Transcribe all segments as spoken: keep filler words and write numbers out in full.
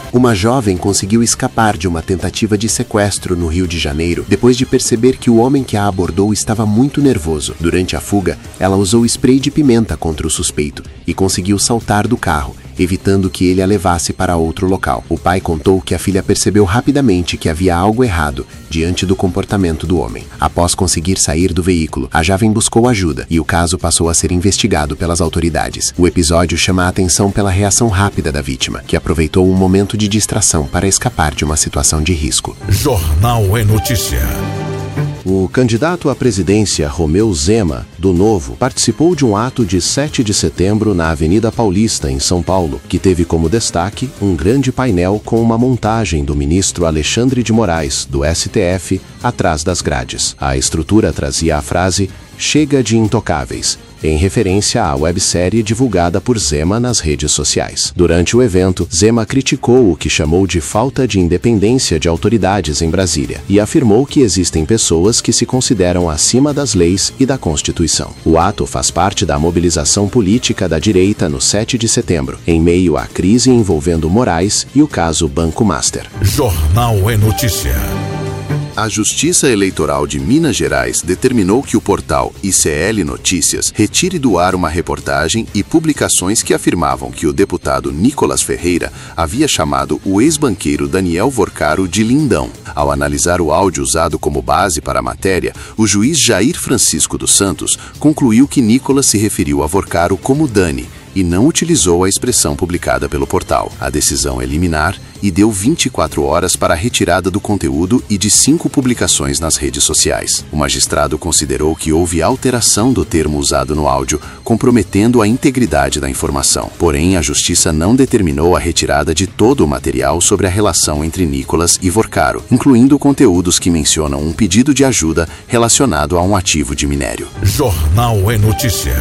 Uma jovem conseguiu escapar de uma tentativa de sequestro no Rio de Janeiro depois de perceber que o homem que a abordou estava muito nervoso. Durante a fuga, ela usou spray de pimenta contra o suspeito e conseguiu saltar do carro, evitando que ele a levasse para outro local. O pai contou que a filha percebeu rapidamente que havia algo errado diante do comportamento do homem. Após conseguir sair do veículo, a jovem buscou ajuda e o caso passou a ser investigado pelas autoridades. O episódio chama a atenção pela reação rápida da vítima, que aproveitou um momento de distração para escapar de uma situação de risco. Jornal é Notícia. O candidato à presidência Romeu Zema, do Novo, participou de um ato de sete de setembro na Avenida Paulista, em São Paulo, que teve como destaque um grande painel com uma montagem do ministro Alexandre de Moraes, do S T F, atrás das grades. A estrutura trazia a frase "Chega de intocáveis", em referência à websérie divulgada por Zema nas redes sociais. Durante o evento, Zema criticou o que chamou de falta de independência de autoridades em Brasília e afirmou que existem pessoas que se consideram acima das leis e da Constituição. O ato faz parte da mobilização política da direita no sete de setembro, em meio à crise envolvendo Moraes e o caso Banco Master. Jornal é Notícia. A Justiça Eleitoral de Minas Gerais determinou que o portal I C L Notícias retire do ar uma reportagem e publicações que afirmavam que o deputado Nicolas Ferreira havia chamado o ex-banqueiro Daniel Vorcaro de lindão. Ao analisar o áudio usado como base para a matéria, o juiz Jair Francisco dos Santos concluiu que Nicolas se referiu a Vorcaro como Dani e não utilizou a expressão publicada pelo portal. A decisão é liminar e deu vinte e quatro horas para a retirada do conteúdo e de cinco publicações nas redes sociais. O magistrado considerou que houve alteração do termo usado no áudio, comprometendo a integridade da informação. Porém, a Justiça não determinou a retirada de todo o material sobre a relação entre Nicolas e Vorcaro, incluindo conteúdos que mencionam um pedido de ajuda relacionado a um ativo de minério. Jornal é Notícia.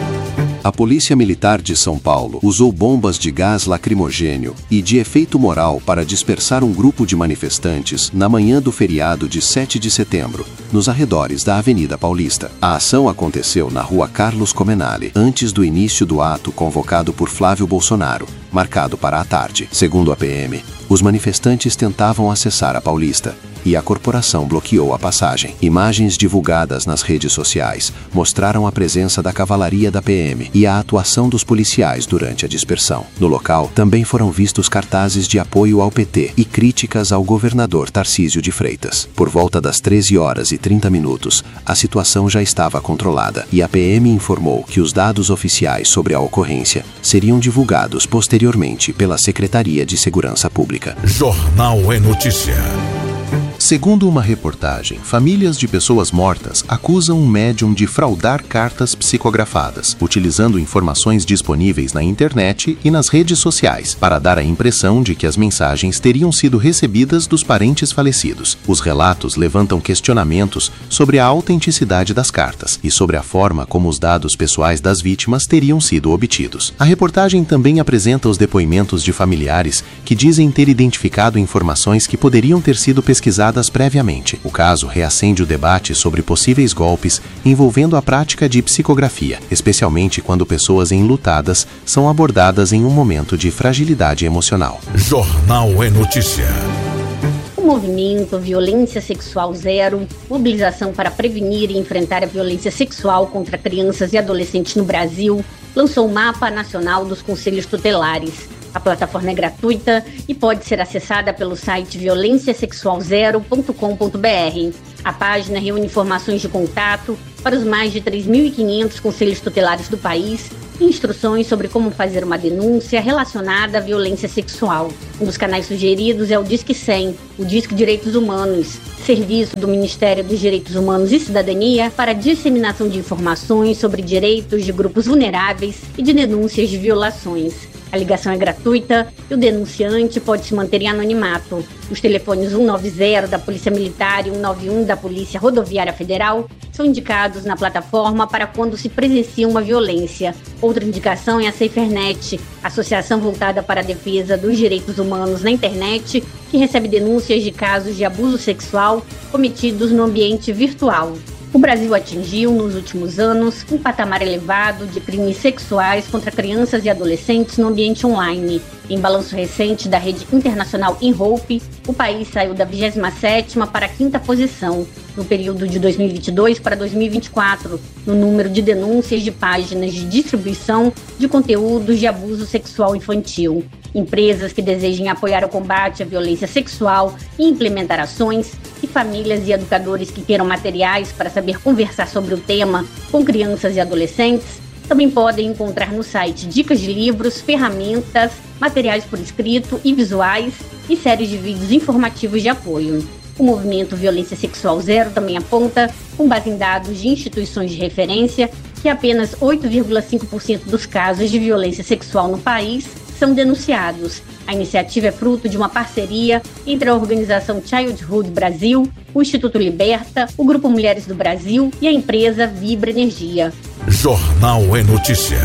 A Polícia Militar de São Paulo usou bombas de gás lacrimogênio e de efeito moral para dispersar um grupo de manifestantes na manhã do feriado de sete de setembro, nos arredores da Avenida Paulista. A ação aconteceu na Rua Carlos Comenale, antes do início do ato convocado por Flávio Bolsonaro, marcado para a tarde. Segundo a P M, os manifestantes tentavam acessar a Paulista e a corporação bloqueou a passagem. Imagens divulgadas nas redes sociais mostraram a presença da cavalaria da P M e a atuação dos policiais durante a dispersão. No local, também foram vistos cartazes de apoio ao P T e críticas ao governador Tarcísio de Freitas. Por volta das treze horas e trinta minutos, a situação já estava controlada e a P M informou que os dados oficiais sobre a ocorrência seriam divulgados posteriormente pela Secretaria de Segurança Pública. Jornal é Notícia. Segundo uma reportagem, famílias de pessoas mortas acusam um médium de fraudar cartas psicografadas, utilizando informações disponíveis na internet e nas redes sociais, para dar a impressão de que as mensagens teriam sido recebidas dos parentes falecidos. Os relatos levantam questionamentos sobre a autenticidade das cartas e sobre a forma como os dados pessoais das vítimas teriam sido obtidos. A reportagem também apresenta os depoimentos de familiares que dizem ter identificado informações que poderiam ter sido pesquisadas previamente. O caso reacende o debate sobre possíveis golpes envolvendo a prática de psicografia, especialmente quando pessoas enlutadas são abordadas em um momento de fragilidade emocional. Jornal é Notícia. O movimento Violência Sexual Zero, mobilização para prevenir e enfrentar a violência sexual contra crianças e adolescentes no Brasil, lançou o Mapa Nacional dos Conselhos Tutelares. A plataforma é gratuita e pode ser acessada pelo site violência sexual zero ponto com ponto b r. A página reúne informações de contato para os mais de três mil e quinhentos conselhos tutelares do país e instruções sobre como fazer uma denúncia relacionada à violência sexual. Um dos canais sugeridos é o Disque cem, o Disque Direitos Humanos, serviço do Ministério dos Direitos Humanos e Cidadania para disseminação de informações sobre direitos de grupos vulneráveis e de denúncias de violações. A ligação é gratuita e o denunciante pode se manter em anonimato. Os telefones cento e noventa da Polícia Militar e cento e noventa e um da Polícia Rodoviária Federal são indicados na plataforma para quando se presencia uma violência. Outra indicação é a SaferNet, associação voltada para a defesa dos direitos humanos na internet, que recebe denúncias de casos de abuso sexual cometidos no ambiente virtual. O Brasil atingiu, nos últimos anos, um patamar elevado de crimes sexuais contra crianças e adolescentes no ambiente online. Em balanço recente da rede internacional InHope, o país saiu da vigésima sétima para a quinta posição no período de dois mil e vinte e dois para dois mil e vinte e quatro, no número de denúncias de páginas de distribuição de conteúdos de abuso sexual infantil. Empresas que desejem apoiar o combate à violência sexual e implementar ações, e famílias e educadores que queiram materiais para saber conversar sobre o tema com crianças e adolescentes, também podem encontrar no site dicas de livros, ferramentas, materiais por escrito e visuais e séries de vídeos informativos de apoio. O movimento Violência Sexual Zero também aponta, com base em dados de instituições de referência, que apenas oito vírgula cinco por cento dos casos de violência sexual no país são denunciados. A iniciativa é fruto de uma parceria entre a organização Childhood Brasil, o Instituto Liberta, o Grupo Mulheres do Brasil e a empresa Vibra Energia. Jornal é Notícia.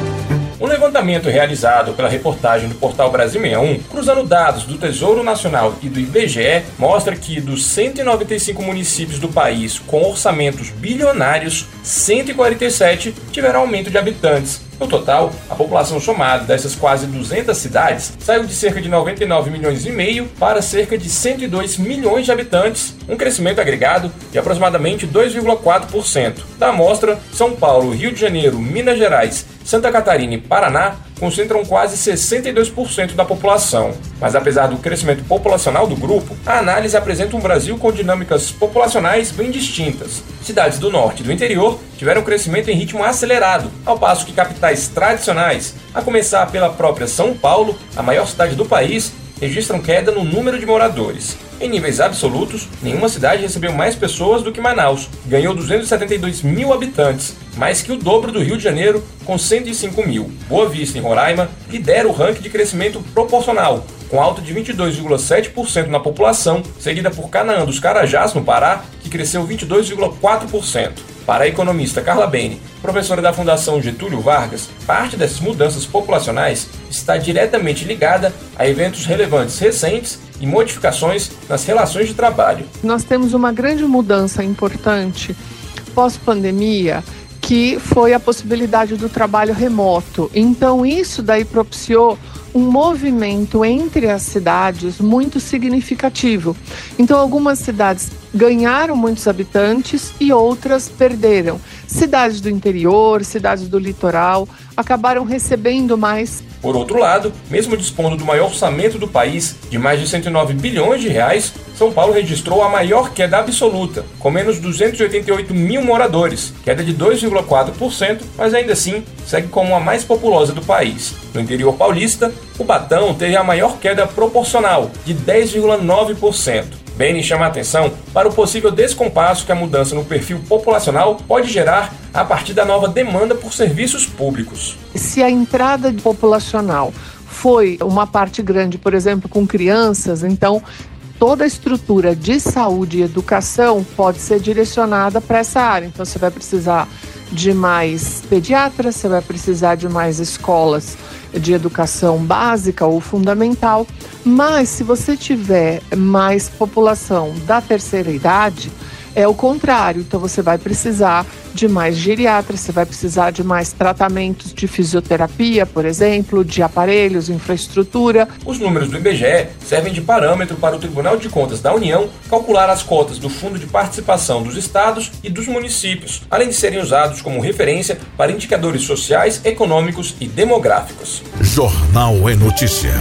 Um levantamento realizado pela reportagem do portal Brasil sessenta e um, cruzando dados do Tesouro Nacional e do I B G E, mostra que dos cento e noventa e cinco municípios do país com orçamentos bilionários, cento e quarenta e sete tiveram aumento de habitantes. No total, a população somada dessas quase duzentas cidades saiu de cerca de noventa e nove milhões e meio para cerca de cento e dois milhões de habitantes, um crescimento agregado de aproximadamente dois vírgula quatro por cento. Da amostra, São Paulo, Rio de Janeiro, Minas Gerais, Santa Catarina e Paraná concentram quase sessenta e dois por cento da população. Mas apesar do crescimento populacional do grupo, a análise apresenta um Brasil com dinâmicas populacionais bem distintas. Cidades do norte e do interior tiveram crescimento em ritmo acelerado, ao passo que capitais tradicionais, a começar pela própria São Paulo, a maior cidade do país, registram queda no número de moradores. Em níveis absolutos, nenhuma cidade recebeu mais pessoas do que Manaus, ganhou duzentos e setenta e dois mil habitantes, mais que o dobro do Rio de Janeiro, com cento e cinco mil. Boa Vista, em Roraima, lidera o ranking de crescimento proporcional, com alta de vinte e dois vírgula sete por cento na população, seguida por Canaã dos Carajás, no Pará, que cresceu vinte e dois vírgula quatro por cento. Para a economista Carla Bene, professora da Fundação Getúlio Vargas, parte dessas mudanças populacionais está diretamente ligada a eventos relevantes recentes e modificações nas relações de trabalho. Nós temos uma grande mudança importante pós-pandemia, que foi a possibilidade do trabalho remoto. Então isso daí propiciou um movimento entre as cidades muito significativo. Então algumas cidades ganharam muitos habitantes e outras perderam. Cidades do interior, cidades do litoral acabaram recebendo mais. Por outro lado, mesmo dispondo do maior orçamento do país, de mais de cento e nove bilhões de reais, São Paulo registrou a maior queda absoluta, com menos duzentos e oitenta e oito mil moradores, queda de dois vírgula quatro por cento, mas ainda assim segue como a mais populosa do país. No interior paulista, Cubatão teve a maior queda proporcional, de dez vírgula nove por cento. Bene chama a atenção para o possível descompasso que a mudança no perfil populacional pode gerar a partir da nova demanda por serviços públicos. Se a entrada populacional foi uma parte grande, por exemplo, com crianças, então toda a estrutura de saúde e educação pode ser direcionada para essa área. Então você vai precisar de mais pediatras, você vai precisar de mais escolas de educação básica ou fundamental, mas se você tiver mais população da terceira idade, é o contrário, então você vai precisar de mais geriatras, você vai precisar de mais tratamentos de fisioterapia, por exemplo, de aparelhos, infraestrutura. Os números do I B G E servem de parâmetro para o Tribunal de Contas da União calcular as cotas do Fundo de Participação dos Estados e dos municípios, além de serem usados como referência para indicadores sociais, econômicos e demográficos. Jornal é Notícia.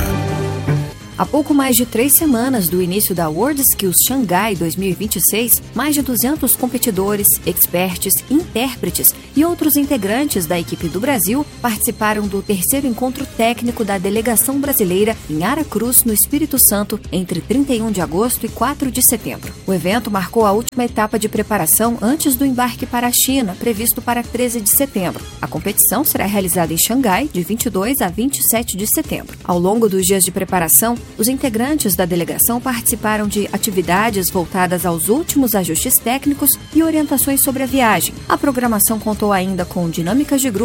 Há pouco mais de três semanas do início da World Skills Xangai dois mil e vinte e seis, mais de duzentos competidores, experts, intérpretes e outros integrantes da equipe do Brasil participaram do terceiro encontro técnico da delegação brasileira em Aracruz, no Espírito Santo, entre trinta e um de agosto e quatro de setembro. O evento marcou a última etapa de preparação antes do embarque para a China, previsto para treze de setembro. A competição será realizada em Xangai, de vinte e dois a vinte e sete de setembro. Ao longo dos dias de preparação, os integrantes da delegação participaram de atividades voltadas aos últimos ajustes técnicos e orientações sobre a viagem. A programação contou ainda com dinâmicas de grupo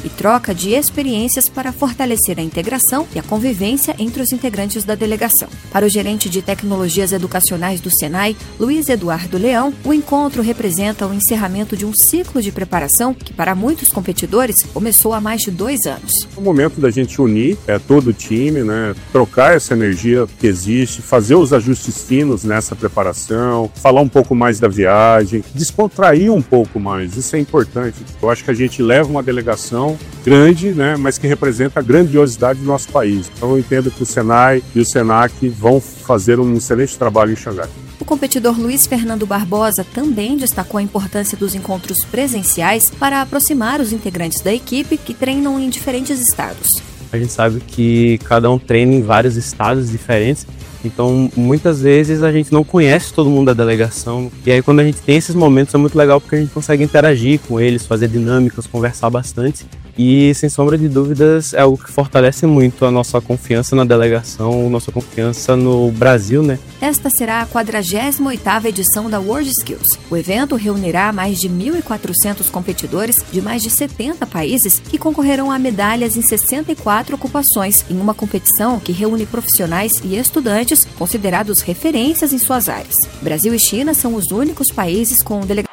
e troca de experiências para fortalecer a integração e a convivência entre os integrantes da delegação. Para o gerente de tecnologias educacionais do Senai, Luiz Eduardo Leão, o encontro representa o encerramento de um ciclo de preparação que, para muitos competidores, começou há mais de dois anos. É o momento da gente unir é, todo o time, né, trocar essa energia que existe, fazer os ajustes finos nessa preparação, falar um pouco mais da viagem, descontrair um pouco mais, isso é importante. Eu acho que a gente leva uma delegação grande, né, mas que representa a grandiosidade do nosso país. Então eu entendo que o Senai e o Senac vão fazer um excelente trabalho em Xangai. O competidor Luiz Fernando Barbosa também destacou a importância dos encontros presenciais para aproximar os integrantes da equipe que treinam em diferentes estados. A gente sabe que cada um treina em vários estados diferentes, então muitas vezes a gente não conhece todo mundo da delegação, e aí quando a gente tem esses momentos é muito legal porque a gente consegue interagir com eles, fazer dinâmicas, conversar bastante. E, sem sombra de dúvidas, é algo que fortalece muito a nossa confiança na delegação, nossa confiança no Brasil, né? Esta será a quadragésima oitava edição da World Skills. O evento reunirá mais de mil e quatrocentos competidores de mais de setenta países que concorrerão a medalhas em sessenta e quatro ocupações, em uma competição que reúne profissionais e estudantes considerados referências em suas áreas. Brasil e China são os únicos países com delegações